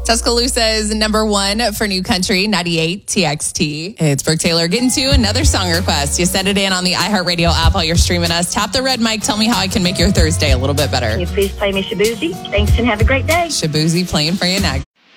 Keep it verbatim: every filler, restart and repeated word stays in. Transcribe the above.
Tuscaloosa is number one for New Country, ninety-eight T X T. It's Brooke Taylor getting to another song request. You send it in on the iHeartRadio app while you're streaming us. Tap the red mic. Tell me how I can make your Thursday a little bit better. Can you please play me Shabuzi? Thanks and have a great day. Shabuzi playing for you next.